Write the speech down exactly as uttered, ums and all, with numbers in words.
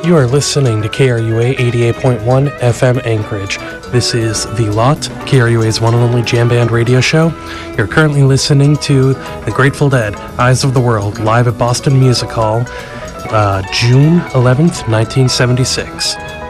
You are listening to K R U A eighty-eight point one F M Anchorage. This is The Lot, K R U A's one and only jam band radio show. You're currently listening to The Grateful Dead, Eyes of the World, live at Boston Music Hall, uh, June eleventh, nineteen seventy-six.